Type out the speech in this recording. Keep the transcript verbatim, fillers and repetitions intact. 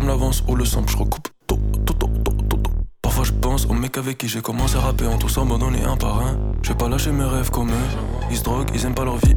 l'avance ou le sample, je recoupe tout, tout, tout, tout, tout, tout. Parfois je pense aux mecs avec qui j'ai commencé à rapper en tous abandonnés un par un. Je vais pas lâcher mes rêves comme eux. Ils se droguent, ils aiment pas leur vie